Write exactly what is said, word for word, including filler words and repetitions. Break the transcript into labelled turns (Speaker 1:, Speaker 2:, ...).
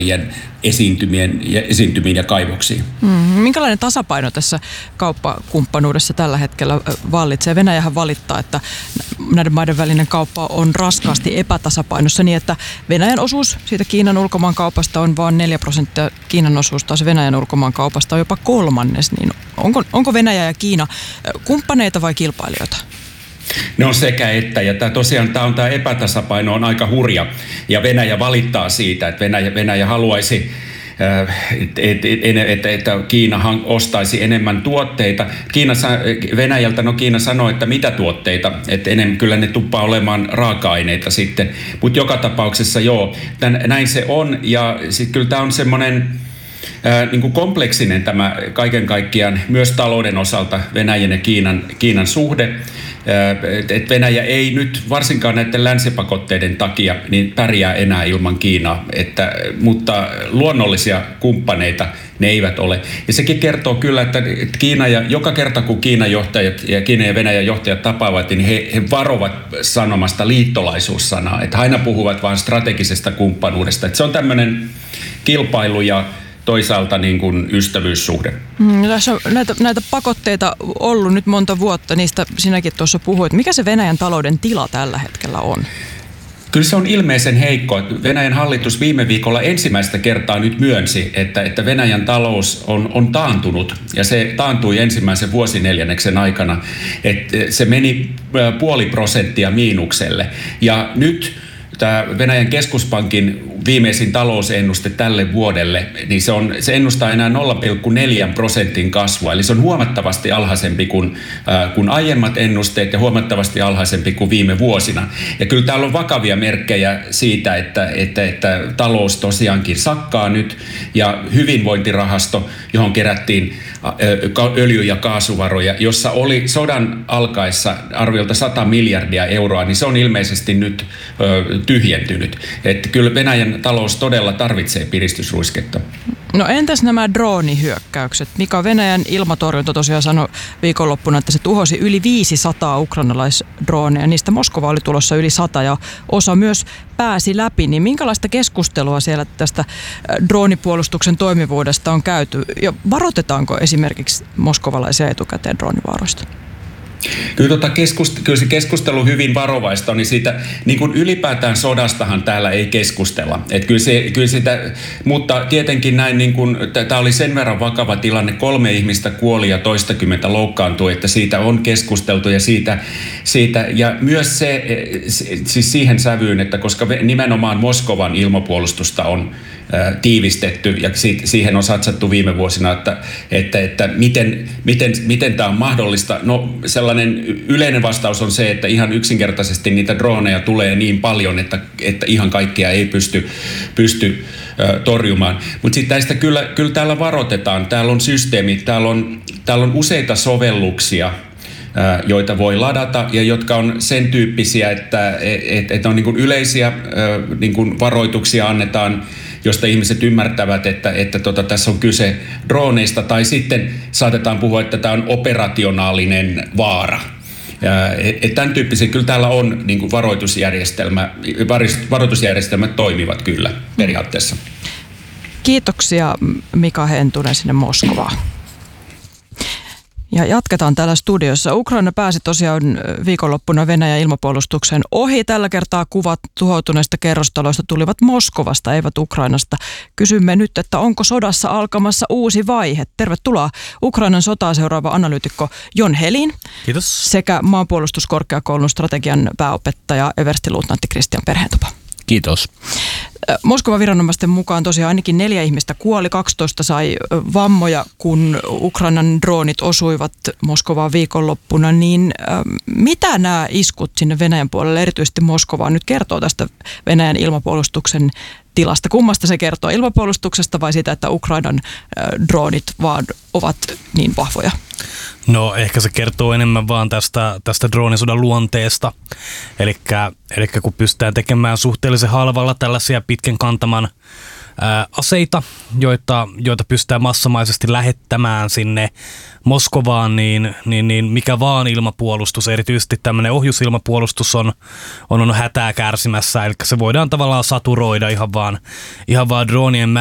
Speaker 1: esiintymien ja esiintymiin ja kaivoksiin.
Speaker 2: Hmm. Minkälainen tasapaino tässä kauppakumppanuudessa tällä hetkellä vallitsee? Venäjähän valittaa, että näiden maiden välinen kauppa on raskaasti epätasapainossa niin, että Venäjän osuus siitä Kiinan ulkomaankaupasta on vain neljä prosenttia. Kiinan osuus taas Venäjän ulkomaankaupasta on jopa kolmannes. Niin onko, onko Venäjä ja Kiina kumppaneita vai kilpailijoita?
Speaker 1: Ne on sekä että, ja tämä tosiaan tämä on tämä epätasapaino on aika hurja, ja Venäjä valittaa siitä, että Venäjä, Venäjä haluaisi, että et, et, et Kiina ostaisi enemmän tuotteita. Kiina, Venäjältä, no Kiina sanoi, että mitä tuotteita, että enemmän kyllä ne tuppaa olemaan raaka-aineita sitten, mutta joka tapauksessa joo, tän, näin se on, ja sitten kyllä tämä on semmoinen Ää, niin kuin kompleksinen tämä kaiken kaikkiaan myös talouden osalta Venäjän ja Kiinan, Kiinan suhde. Että Venäjä ei nyt varsinkaan näiden länsipakotteiden takia niin pärjää enää ilman Kiinaa, että, mutta luonnollisia kumppaneita ne eivät ole. Ja sekin kertoo kyllä, että Kiina ja, joka kerta kun Kiinan johtajat ja Kiinan ja Venäjän johtajat tapaavat, niin he, he varovat sanomasta liittolaisuussanaa, että aina puhuvat vain strategisesta kumppanuudesta. Että se on tämmöinen kilpailu ja toisaalta niin kuin ystävyyssuhde.
Speaker 2: Mm, tässä on näitä, näitä pakotteita ollut nyt monta vuotta, niistä sinäkin tuossa puhuit. Mikä se Venäjän talouden tila tällä hetkellä on?
Speaker 1: Kyllä se on ilmeisen heikko. Venäjän hallitus viime viikolla ensimmäistä kertaa nyt myönsi, että, että Venäjän talous on, on taantunut, ja se taantui ensimmäisen vuosineljänneksen aikana. Että se meni puoli prosenttia miinukselle, ja nyt tämä Venäjän keskuspankin viimeisin talousennuste tälle vuodelle, niin se, on, se ennustaa enää nolla pilkku neljä prosentin kasvua. Eli se on huomattavasti alhaisempi kuin, äh, kuin aiemmat ennusteet ja huomattavasti alhaisempi kuin viime vuosina. Ja kyllä täällä on vakavia merkkejä siitä, että, että, että talous tosiaankin sakkaa nyt, ja hyvinvointirahasto, johon kerättiin öljy- ja kaasuvaroja, jossa oli sodan alkaessa arviolta sata miljardia euroa, niin se on ilmeisesti nyt ö, tyhjentynyt. Että kyllä Venäjän talous todella tarvitsee piristysruisketta.
Speaker 2: No entäs nämä droonihyökkäykset? Mika, Venäjän ilmatorjunta tosiaan sanoi viikonloppuna, että se tuhosi yli viisisataa ukrainalaisdrooneja. Niistä Moskova oli tulossa yli sata ja osa myös pääsi läpi. Niin minkälaista keskustelua siellä tästä droonipuolustuksen toimivuudesta on käyty? Ja varoitetaanko esimerkiksi moskovalaisia etukäteen droonivaaroista?
Speaker 1: Kyllä, tota keskust, kyllä se keskustelu hyvin varovaista on, niin siitä niin kuin ylipäätään sodastahan täällä ei keskustella. Et kyllä se, kyllä sitä, mutta tietenkin näin, niin kuin, tämä oli sen verran vakava tilanne, kolme ihmistä kuoli ja toistakymmentä loukkaantui, että siitä on keskusteltu ja siitä, siitä ja myös se, siis siihen sävyyn, että koska nimenomaan Moskovan ilmapuolustusta on tiivistetty ja siihen on satsattu viime vuosina, että, että, että miten, miten, miten tämä on mahdollista. No sellainen yleinen vastaus on se, että ihan yksinkertaisesti niitä droneja tulee niin paljon, että, että ihan kaikkea ei pysty, pysty uh, torjumaan. Mutta sitten näistä kyllä, kyllä täällä varoitetaan. Täällä on systeemi, täällä on, täällä on useita sovelluksia, joita voi ladata ja jotka on sen tyyppisiä, että et, et on niin kuin yleisiä niin kuin varoituksia annetaan, josta ihmiset ymmärtävät, että, että tota, tässä on kyse droneista, tai sitten saatetaan puhua, että tämä on operationaalinen vaara. Että tämän tyyppisiä, kyllä täällä on niin kuin varoitusjärjestelmä, varoitusjärjestelmät toimivat kyllä periaatteessa.
Speaker 2: Kiitoksia Mika Hentunen sinne Moskovaan. Ja jatketaan täällä studiossa. Ukraina pääsi tosiaan viikonloppuna Venäjän ilmapuolustuksen ohi. Tällä kertaa kuvat tuhoutuneista kerrostaloista tulivat Moskovasta, eivät Ukrainasta. Kysymme nyt, että onko sodassa alkamassa uusi vaihe? Tervetuloa Ukrainan sotaa seuraava analyytikko Jon Helin.
Speaker 3: Kiitos.
Speaker 2: Sekä maanpuolustuskorkeakoulun strategian pääopettaja everstiluutnantti Kristian Perheentupa.
Speaker 3: Kiitos.
Speaker 2: Moskovan viranomaisten mukaan tosiaan ainakin neljä ihmistä kuoli, kaksitoista sai vammoja, kun Ukrainan droonit osuivat Moskovaan viikonloppuna. Niin äh, mitä nämä iskut sinne Venäjän puolelle, erityisesti Moskovaan, nyt kertoo tästä Venäjän ilmapuolustuksen tilasta? Kummasta se kertoo, ilmapuolustuksesta vai siitä, että Ukrainan äh, droonit vaan ovat niin vahvoja?
Speaker 3: No ehkä se kertoo enemmän vaan tästä, tästä droonisodan luonteesta. Elikkä, elikkä kun pystytään tekemään suhteellisen halvalla tällaisia pitkän kantaman ää, aseita, joita, joita pystytään massamaisesti lähettämään sinne Moskovaan, niin, niin, niin mikä vaan ilmapuolustus, erityisesti tämmöinen ohjusilmapuolustus on, on, on hätää kärsimässä, eli se voidaan tavallaan saturoida ihan vaan, ihan vaan dronien